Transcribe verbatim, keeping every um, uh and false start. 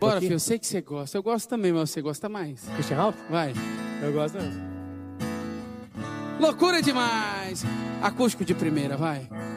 Bora, pouquinho? filho, eu sei que você gosta. Eu gosto também, mas você gosta mais. Christian Ralph? Vai. Eu gosto mesmo. Loucura demais. Acústico de primeira, vai.